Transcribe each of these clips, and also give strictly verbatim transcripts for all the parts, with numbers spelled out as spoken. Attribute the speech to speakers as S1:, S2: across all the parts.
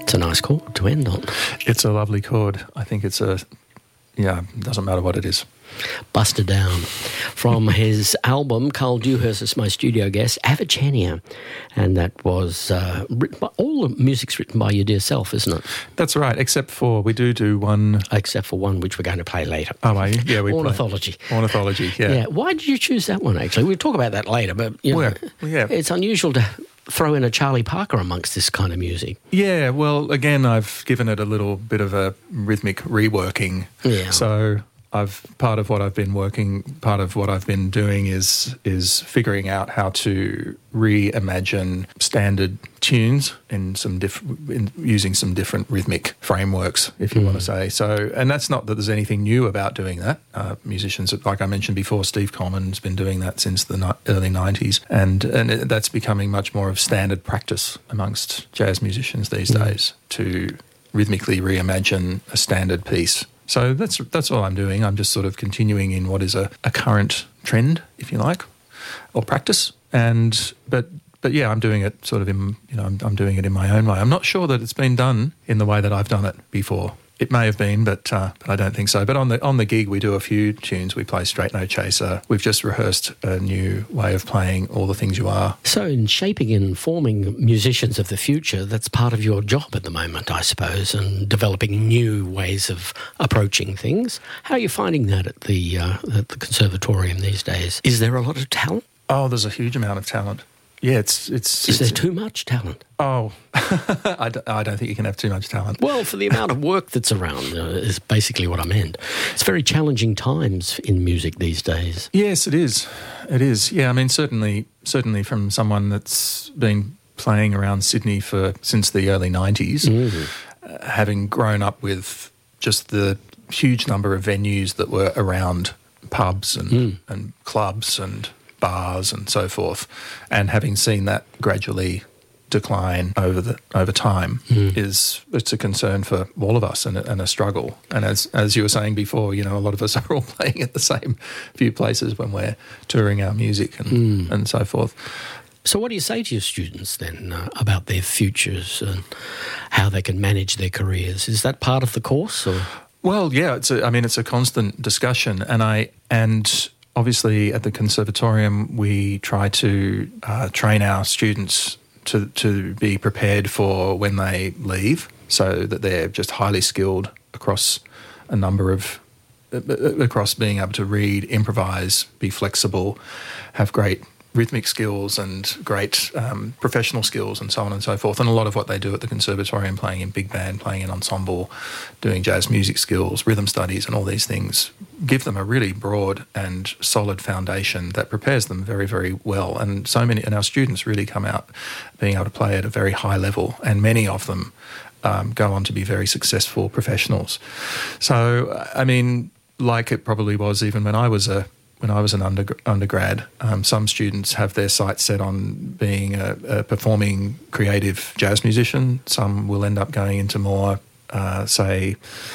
S1: It's a nice chord to end on.
S2: It's a lovely chord. I think it's a, yeah, doesn't matter what it is.
S1: Buster Down. From his album, Carl Dewhurst is my studio guest, Avicennia. And that was uh, written by, all the music's written by your dear self, isn't it?
S2: That's right, except for, we do do one...
S1: Except for one which we're going to play later.
S2: Oh, are you? Yeah, we
S1: Ornithology.
S2: Play. Ornithology, yeah.
S1: Yeah. Why did you choose that one, actually? We'll talk about that later, but, you know,
S2: well, yeah.
S1: It's unusual to throw in a Charlie Parker amongst this kind of music.
S2: Yeah, well, again, I've given it a little bit of a rhythmic reworking.
S1: Yeah.
S2: So I've part of what I've been working, part of what I've been doing is is figuring out how to reimagine standard tunes in some diff- in using some different rhythmic frameworks, if you mm. want to say. So, and that's not that there's anything new about doing that. Uh, musicians, like I mentioned before, Steve Coleman's been doing that since the ni- early nineties, and and it, that's becoming much more of standard practice amongst jazz musicians these mm. days to rhythmically reimagine a standard piece. So that's that's all I'm doing. I'm just sort of continuing in what is a, a current trend, if you like, or practice. And but but yeah, I'm doing it sort of in you know I'm, I'm doing it in my own way. I'm not sure that it's been done in the way that I've done it before. It may have been, but, uh, but I don't think so. But on the on the gig, we do a few tunes. We play Straight No Chaser. We've just rehearsed a new way of playing All the Things You Are.
S1: So in shaping and forming musicians of the future, that's part of your job at the moment, I suppose, and developing new ways of approaching things. How are you finding that at the, uh, at the conservatorium these days? Is there a lot of talent?
S2: Oh, there's a huge amount of talent. Yeah, it's... it's
S1: Is
S2: it's,
S1: there too much talent?
S2: Oh, I, d- I don't think you can have too much talent.
S1: Well, for the amount of work that's around uh, is basically what I meant. It's very challenging times in music these days.
S2: Yes, it is. It is. Yeah, I mean, certainly, certainly from someone that's been playing around Sydney for since the early nineties, mm. uh, having grown up with just the huge number of venues that were around pubs and, mm. and clubs and bars and so forth, and having seen that gradually decline over the over time mm. is it's a concern for all of us and a, and a struggle. And as as you were saying before, you know, a lot of us are all playing at the same few places when we're touring our music and mm. and so forth.
S1: So what do you say to your students then uh, about their futures and how they can manage their careers? Is that part of the course? Or?
S2: Well, yeah, it's a, I mean, it's a constant discussion, and I and. Obviously, at the conservatorium, we try to uh, train our students to, to be prepared for when they leave, so that they're just highly skilled across a number of, across being able to read, improvise, be flexible, have great rhythmic skills and great um, professional skills and so on and so forth. And a lot of what they do at the conservatorium, playing in big band, playing in ensemble, doing jazz music skills, rhythm studies and all these things, give them a really broad and solid foundation that prepares them very, very well. And so many, and our students really come out being able to play at a very high level, and many of them um, go on to be very successful professionals. So, I mean, like it probably was even when I was a When I was an under, undergrad, um, some students have their sights set on being a, a performing creative jazz musician. Some will end up going into more, uh, say,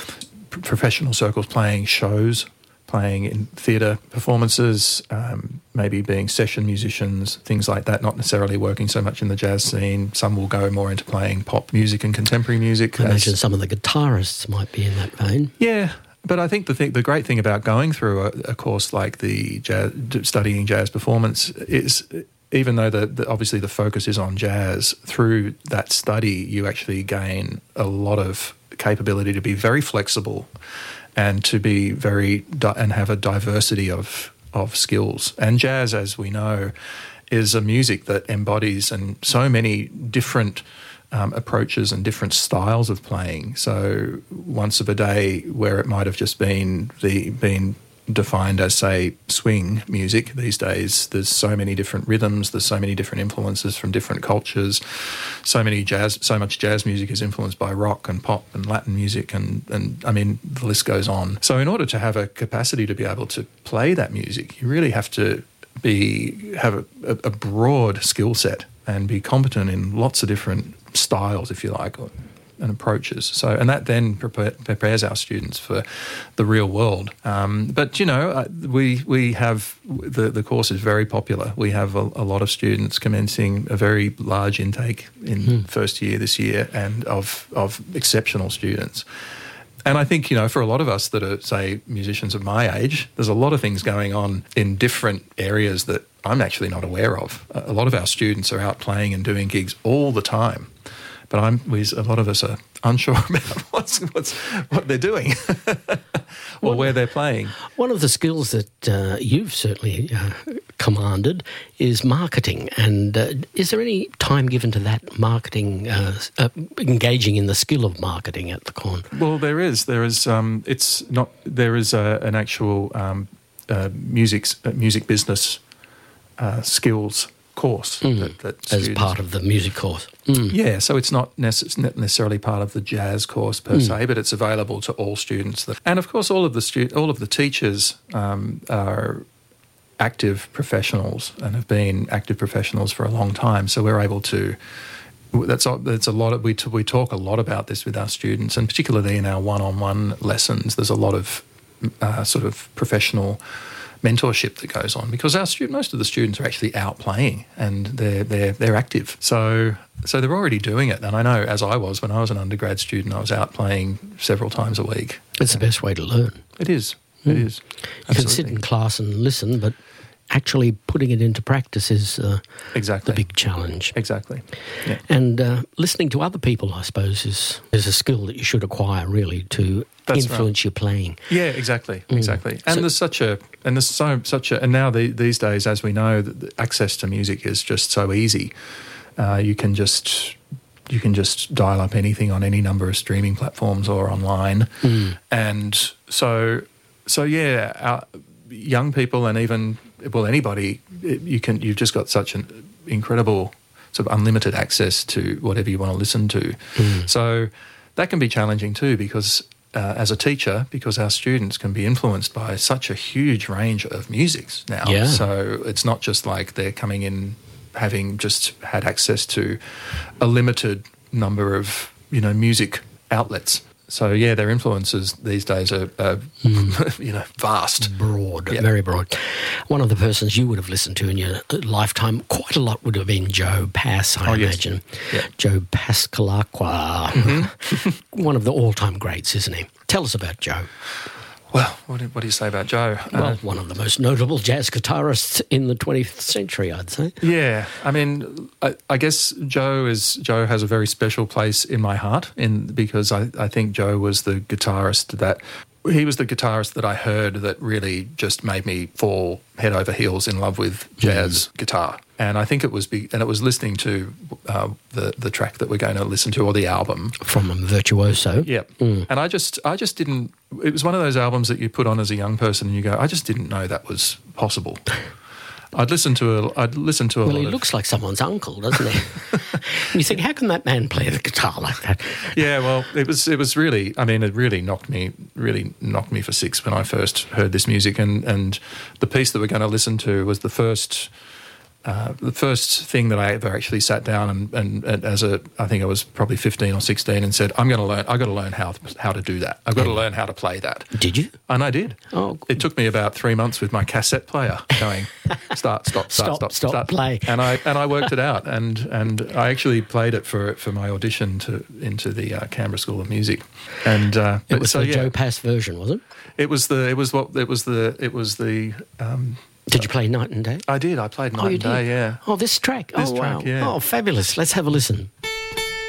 S2: p- professional circles, playing shows, playing in theatre performances, um, maybe being session musicians, things like that, not necessarily working so much in the jazz scene. Some will go more into playing pop music and contemporary music.
S1: I imagine some of the guitarists might be in that vein.
S2: Yeah. But I think the thing, the great thing about going through a, a course like the jazz, studying jazz performance is, even though the, the obviously the focus is on jazz, through that study you actually gain a lot of capability to be very flexible and to be very di- and have a diversity of of skills. And jazz, as we know, is a music that embodies and so many different Um, approaches and different styles of playing. So once of a day, where it might have just been the been defined as, say, swing music, these days there's so many different rhythms, there's so many different influences from different cultures, so many jazz, so much jazz music is influenced by rock and pop and Latin music, and, and I mean, the list goes on. So in order to have a capacity to be able to play that music, you really have to be have a, a, a broad skill set and be competent in lots of different styles, if you like. and approaches. So, and that then prepare, prepares our students for the real world. Um, but you know, uh, we we have the the course is very popular. We have a, a lot of students commencing a very large intake in mm. first year this year, and of of exceptional students. And I think, you know, for a lot of us that are, say, musicians of my age, there's a lot of things going on in different areas that I'm actually not aware of. A lot of our students are out playing and doing gigs all the time, but I'm, we, a lot of us are unsure about what's, what's, what they're doing or one, where they're playing.
S1: One of the skills that uh, you've certainly uh, commanded is marketing. And uh, is there any time given to that marketing, uh, uh, engaging in the skill of marketing at the Corn?
S2: Well, there is. There is. Um, it's not. There is a, an actual um, uh, music uh, music business uh, skills course
S1: mm,
S2: that, that
S1: as
S2: students,
S1: part of the music course. Mm.
S2: Yeah, so it's not, necess- not necessarily part of the jazz course per
S1: mm.
S2: se, but it's available to all students. That, and of course, all of the stu- all of the teachers um, are active professionals and have been active professionals for a long time. So we're able to. That's that's a lot of we t- we talk a lot about this with our students, and particularly in our one-on-one lessons. There's a lot of uh, sort of professional mentorship that goes on because our student, most of the students are actually out playing and they're they're they're active. So so they're already doing it. And I know, as I was when I was an undergrad student, I was out playing several times a week.
S1: It's the best way to learn.
S2: It is. Mm. It is.
S1: You can sit in class and listen, but actually putting it into practice is uh,
S2: exactly
S1: the big challenge.
S2: Exactly. Yeah.
S1: And uh, listening to other people, I suppose, is is a skill that you should acquire really to That's influence right. your playing.
S2: Yeah, exactly, mm. exactly. And
S1: so,
S2: there's such a and there's so such a and now the, these days, as we know, that the access to music is just so easy. Uh, you can just you can just dial up anything on any number of streaming platforms or online,
S1: mm.
S2: and so so yeah, our young people and even well anybody, you can you've just got such an incredible sort of unlimited access to whatever you want to listen to.
S1: Mm.
S2: So that can be challenging too because. Uh, as a teacher, because our students can be influenced by such a huge range of musics now.
S1: Yeah.
S2: So it's not just like they're coming in having just had access to a limited number of, you know, music outlets. So, yeah, their influences these days are, are mm. you know, vast.
S1: Broad,
S2: yeah.
S1: very broad. One of the persons you would have listened to in your lifetime, quite a lot would have been Joe Pass, I
S2: oh,
S1: imagine.
S2: Yes. Yeah.
S1: Joe Pascalaqua. Mm-hmm. One of the all-time greats, isn't he? Tell us about Joe.
S2: Well, what do, what do you say about Joe?
S1: Well,
S2: uh,
S1: one of the most notable jazz guitarists in the twentieth century, I'd say.
S2: Yeah, I mean, I, I guess Joe is Joe has a very special place in my heart, in because I, I think Joe was the guitarist that he was the guitarist that I heard that really just made me fall head over heels in love with jazz mm. guitar. And I think it was, be, and it was listening to uh, the the track that we're going to listen to, or the album
S1: from Virtuoso.
S2: Yeah, mm. and I just I just didn't. It was one of those albums that you put on as a young person, and you go, I just didn't know that was possible. I'd listen to a. I'd listen to a.
S1: Well,
S2: lot
S1: he
S2: of,
S1: looks like someone's uncle, doesn't he? And you think, how can that man play the guitar like that?
S2: Yeah, well, it was. It was really. I mean, it really knocked me. Really knocked me for six when I first heard this music, and and the piece that we're going to listen to was the first. Uh, the first thing that I ever actually sat down and, and, and as a, I think I was probably fifteen or sixteen, and said, I'm going to learn, I've got to learn how how to do that. I've got to learn how to play that.
S1: Did you?
S2: And I did.
S1: Oh,
S2: it took me about three months with my cassette player going, start, stop, start,
S1: stop,
S2: stop,
S1: stop,
S2: start.
S1: play.
S2: And I and I worked it out, and and I actually played it for for my audition to into the uh, Canberra School of Music. And uh,
S1: it was
S2: so,
S1: the
S2: yeah,
S1: Joe Pass version, was it?
S2: It was the it was what it was the it was the. Um,
S1: Did you play Night and Day?
S2: I did. I played Night
S1: oh, you
S2: and Day,
S1: did?
S2: yeah.
S1: Oh, this track.
S2: This
S1: oh,
S2: track,
S1: wow.
S2: yeah.
S1: Oh, fabulous. Let's have a listen.